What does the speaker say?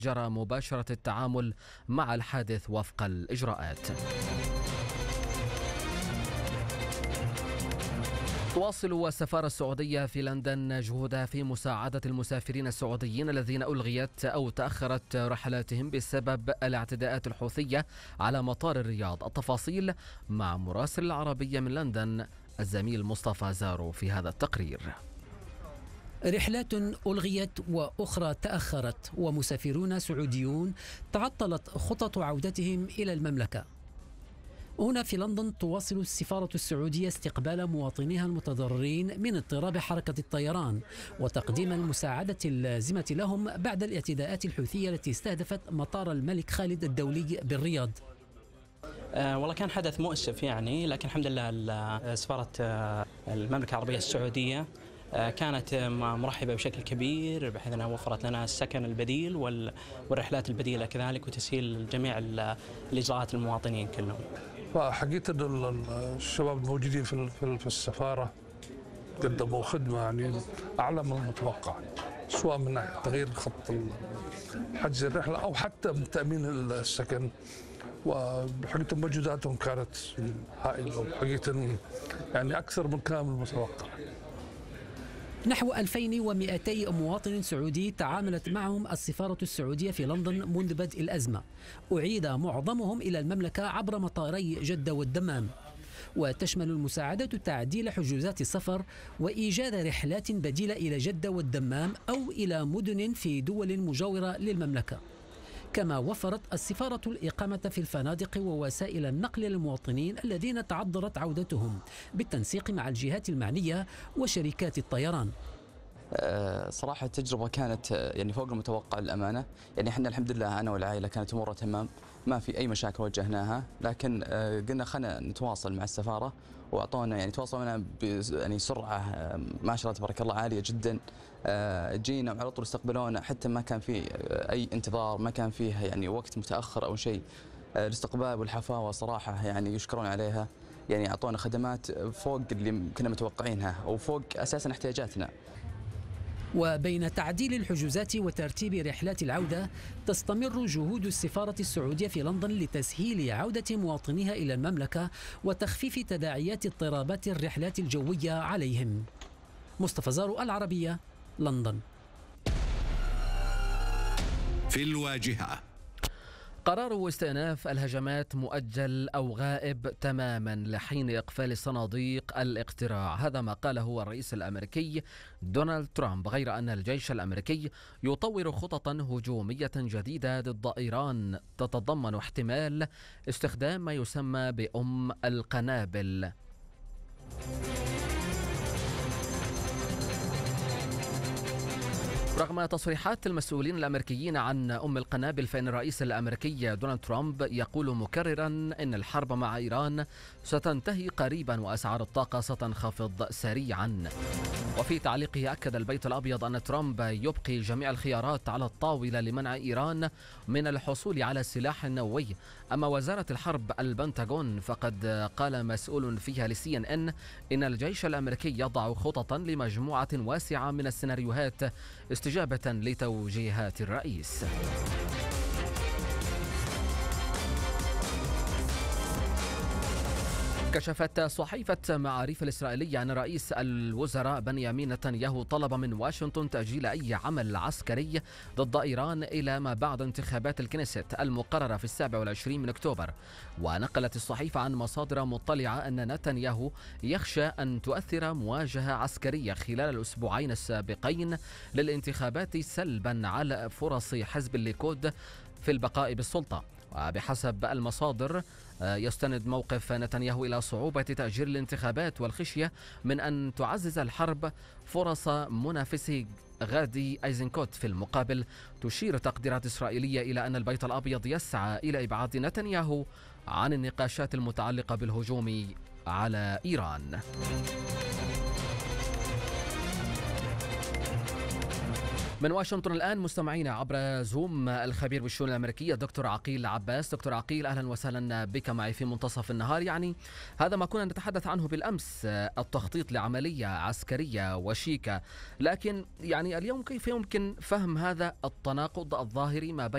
جرى مباشرة التعامل مع الحادث وفق الإجراءات. تواصل السفارة السعودية في لندن جهودها في مساعدة المسافرين السعوديين الذين ألغيت أو تأخرت رحلاتهم بسبب الاعتداءات الحوثية على مطار الرياض. التفاصيل مع مراسل العربية من لندن الزميل مصطفى زارو في هذا التقرير. رحلات ألغيت وأخرى تأخرت، ومسافرون سعوديون تعطلت خطط عودتهم إلى المملكة. هنا في لندن تواصل السفارة السعودية استقبال مواطنيها المتضررين من اضطراب حركة الطيران وتقديم المساعدة اللازمة لهم بعد الاعتداءات الحوثية التي استهدفت مطار الملك خالد الدولي بالرياض. والله كان حدث مؤسف لكن الحمد لله سفارة المملكة العربية السعودية كانت مرحبة بشكل كبير، بحيث أنها وفرت لنا السكن البديل والرحلات البديلة كذلك، وتسهيل جميع الإجراءات للمواطنين كلهم. فحقيقة الشباب الموجودين في السفارة قدموا خدمة أعلى من المتوقع، سواء من ناحية تغيير خط حجز الرحلة أو حتى من تأمين السكن، وحقيقة مجهوداتهم كانت هائلة، وحقيقة أكثر من كان المتوقع. نحو 2200 مواطن سعودي تعاملت معهم السفارة السعودية في لندن منذ بدء الأزمة. أعيد معظمهم إلى المملكة عبر مطاري جدة والدمام، وتشمل المساعدة تعديل حجوزات السفر وإيجاد رحلات بديلة إلى جدة والدمام أو إلى مدن في دول مجاورة للمملكة. كما وفرت السفارة الإقامة في الفنادق ووسائل النقل للمواطنين الذين تعذرت عودتهم بالتنسيق مع الجهات المعنية وشركات الطيران. صراحة التجربة كانت فوق المتوقع للأمانة. احنا الحمد لله أنا والعائلة كانت أمورها تمام، ما في أي مشاكل واجهناها، لكن قلنا خلينا نتواصل مع السفارة، وأعطونا تواصلوا معنا بسرعة ما شاء الله تبارك الله عالية جدا. جينا وعلى طول استقبلونا، حتى ما كان فيه أي انتظار، ما كان فيه وقت متأخر أو شيء. الاستقبال والحفاوة صراحة يشكرون عليها، أعطونا خدمات فوق اللي كنا متوقعينها وفوق أساسا احتياجاتنا. وبين تعديل الحجوزات وترتيب رحلات العودة، تستمر جهود السفارة السعودية في لندن لتسهيل عودة مواطنيها إلى المملكة وتخفيف تداعيات اضطرابات الرحلات الجوية عليهم. مصطفى زارو، العربية، لندن. في الواجهة. قرار استئناف الهجمات مؤجل أو غائب تماما لحين إقفال صناديق الاقتراع، هذا ما قاله الرئيس الأمريكي دونالد ترامب، غير أن الجيش الأمريكي يطور خططا هجومية جديدة ضد إيران تتضمن احتمال استخدام ما يسمى بأم القنابل. رغم تصريحات المسؤولين الأمريكيين عن أم القنابل، فإن الرئيس الأمريكي دونالد ترامب يقول مكررا أن الحرب مع إيران ستنتهي قريبا وأسعار الطاقة ستنخفض سريعا. وفي تعليقه أكد البيت الأبيض أن ترامب يبقي جميع الخيارات على الطاولة لمنع إيران من الحصول على السلاح النووي. أما وزارة الحرب البنتاغون فقد قال مسؤول فيها لCNN إن الجيش الأمريكي يضع خططا لمجموعة واسعة من السيناريوهات استجابة لتوجيهات الرئيس. كشفت صحيفة معاريف الإسرائيلية أن رئيس الوزراء بنيامين نتنياهو طلب من واشنطن تأجيل أي عمل عسكري ضد إيران إلى ما بعد انتخابات الكنيست المقررة في 27 من أكتوبر. ونقلت الصحيفة عن مصادر مطلعة أن نتنياهو يخشى أن تؤثر مواجهة عسكرية خلال الأسبوعين السابقين للانتخابات سلبا على فرص حزب الليكود في البقاء بالسلطة. وبحسب المصادر يستند موقف نتنياهو إلى صعوبة تأجيل الانتخابات والخشية من أن تعزز الحرب فرص منافسه غادي أيزنكوت. في المقابل تشير تقديرات إسرائيلية إلى أن البيت الأبيض يسعى إلى إبعاد نتنياهو عن النقاشات المتعلقة بالهجوم على إيران. من واشنطن الآن مستمعينا عبر زوم الخبير بالشؤون الأمريكية دكتور عقيل عباس. دكتور عقيل، أهلا وسهلا بك معي في منتصف النهار. هذا ما كنا نتحدث عنه بالأمس، التخطيط لعملية عسكرية وشيكة، لكن اليوم كيف يمكن فهم هذا التناقض الظاهري ما بين